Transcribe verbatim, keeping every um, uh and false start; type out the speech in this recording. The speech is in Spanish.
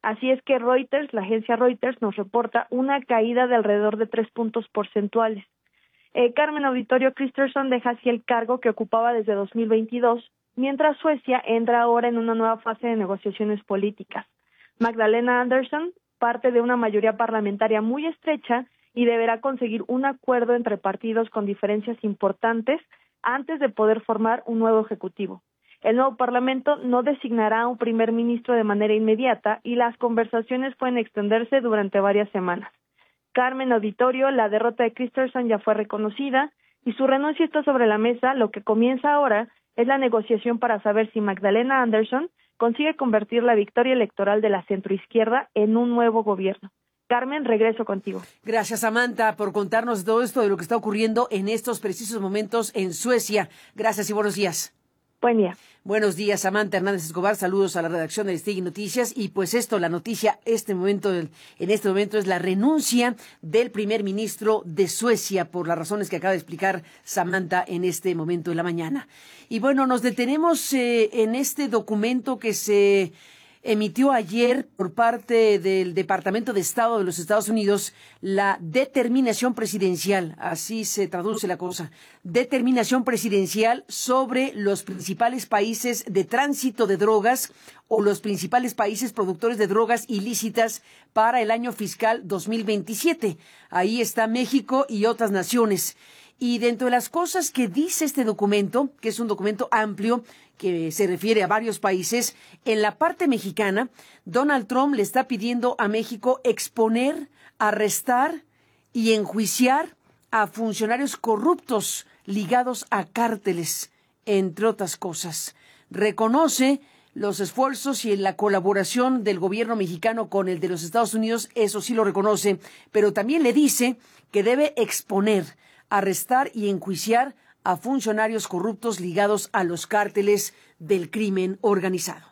Así es que Reuters, la agencia Reuters, nos reporta una caída de alrededor de tres puntos porcentuales. Eh, Carmen Auditorio Christensen deja así el cargo que ocupaba desde dos mil veintidós, mientras Suecia entra ahora en una nueva fase de negociaciones políticas. Magdalena Andersson parte de una mayoría parlamentaria muy estrecha y deberá conseguir un acuerdo entre partidos con diferencias importantes antes de poder formar un nuevo ejecutivo. El nuevo Parlamento no designará a un primer ministro de manera inmediata y las conversaciones pueden extenderse durante varias semanas. Carmen Auditorio, la derrota de Christensen ya fue reconocida y su renuncia está sobre la mesa. Lo que comienza ahora es la negociación para saber si Magdalena Andersson consigue convertir la victoria electoral de la centroizquierda en un nuevo gobierno. Carmen, regreso contigo. Gracias, Samantha, por contarnos todo esto de lo que está ocurriendo en estos precisos momentos en Suecia. Gracias y buenos días. Buen día. Buenos días, Samantha Hernández Escobar. Saludos a la redacción de Listigui Noticias. Y pues esto, la noticia este momento, en este momento es la renuncia del primer ministro de Suecia por las razones que acaba de explicar Samantha en este momento de la mañana. Y bueno, nos detenemos eh, en este documento que se emitió ayer por parte del Departamento de Estado de los Estados Unidos, la determinación presidencial, así se traduce la cosa, determinación presidencial sobre los principales países de tránsito de drogas o los principales países productores de drogas ilícitas para el año fiscal dos mil veintisiete. Ahí está México y otras naciones. Y dentro de las cosas que dice este documento, que es un documento amplio, que se refiere a varios países, en la parte mexicana, Donald Trump le está pidiendo a México exponer, arrestar y enjuiciar a funcionarios corruptos ligados a cárteles, entre otras cosas. Reconoce los esfuerzos y la colaboración del gobierno mexicano con el de los Estados Unidos, eso sí lo reconoce, pero también le dice que debe exponer, arrestar y enjuiciar a funcionarios corruptos ligados a los cárteles del crimen organizado.